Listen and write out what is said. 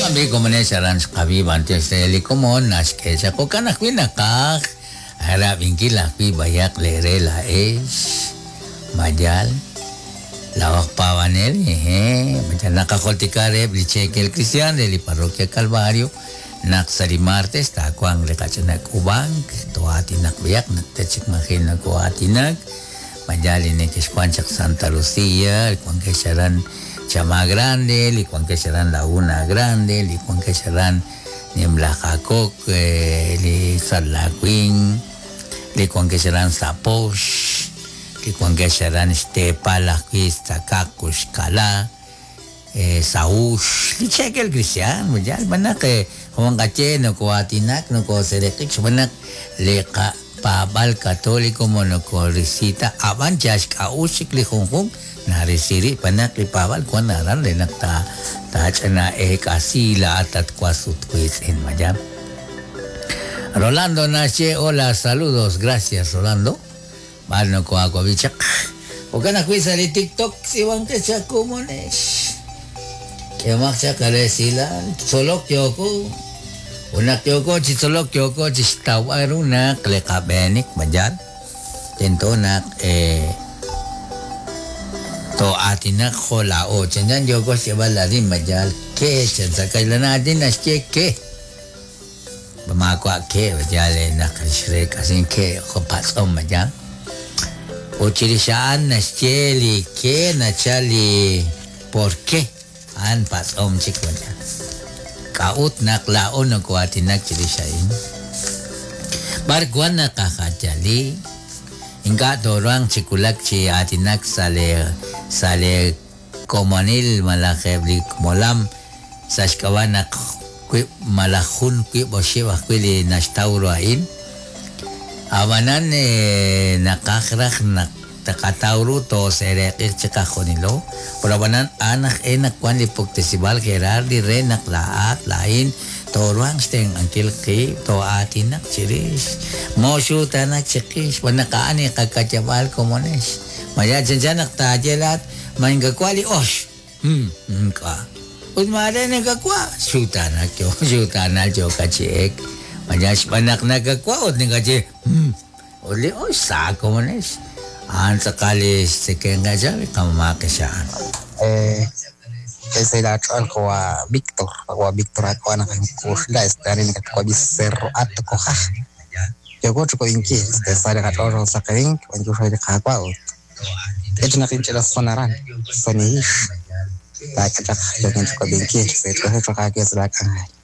Sabi ko man saran kabiban ti steli ko mo nas kesa ko kanak winakak. Harapin kila bayak lere la majal. Lawak pawanel majal nakakoltikare blichekel Cristian de li parroquia Calvario. Nak sari martes ta ko ang rekasyon ubang to atinak biyak nagtechik makin na ko atinak. Majali ni Kisquanchak Santa Lucia, Licuan Quesaran Chama Grande, Licuan Quesaran Laguna Grande, Licuan Quesaran Nimlacacoc, Li Salaquin, Licuan Quesaran Sapos, Licuan Quesaran Stepa, Laquis, Tacacush, Cala, Saush, Lichekel Cristian, Majal, Banak, Juan Cache, no Coatinak, no Coserequich, Banak, Leca. Pabal Katoliko monokorisita aban jas kausik li hongkong narisiri panak li pabal kuan naran le nakta tachana kasila atat kwasut quiz en majam. Rolando Nache, hola, saludos, gracias Rolando. Balno ko ako bichak. O kana quiz ali TikTok si wang ke sa kumones. Yamak sa kale sila solok yoko. Unak yoko chisolok yoko chistawaru na klekabenik majal tento nak to atinak khola o chanjan yoko sibalari majal ke chan sakailan natin nas ke bamakwa ke majal nak shre kasin ke khopasom majal o chirishaan nas cheli ke na chali por qué an pasom chik majal kaut naklaon ng kuatinak chilisain. Barguan na kakajali. Inga dorang chikulak chi atinak sale komanil malakeblik molam saskawan nak malakun kui boshiwa kui nastauruain. Awanan nakakrak nak takatauru to serekik chakakonilo. Purawanan anak enak kwan lipuktesibal kerardi renak laat lain toruang steng angkil ki to atinak ciris mosu tanak cekis panakaani kakacabal komones maya janjanak tajelat main gakwali osh ka udmare ne gakwa sutanak yo kacek maya panak nagakwa od ne kace oli osh sa komones an sekali sekian aja kamakasaan. Saya datang ke Victor aku anak kursus dari negara kau biser atau kau kah? Jago cukup ingki, saya dekat orang sakering, wanjur saya dekat kau. Itu nanti jelas sonaran, sonish. Tak kecak jangan cukup ingki, saya cukup kaget silakan.